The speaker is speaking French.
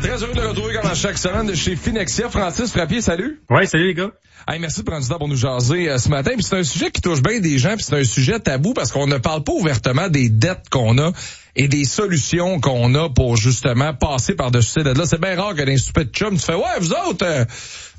Très heureux de le retrouver comme à chaque semaine de chez Finexia. Francis Frappier, salut. Ouais, salut les gars. Hey, merci de prendre du temps pour nous jaser ce matin. Puis c'est un sujet qui touche bien des gens, puis c'est un sujet tabou parce qu'on ne parle pas ouvertement des dettes qu'on a et des solutions qu'on a pour justement passer par-dessus ces dettes-là. C'est bien rare que dans les soupers de chum, tu fais « Ouais, vous autres,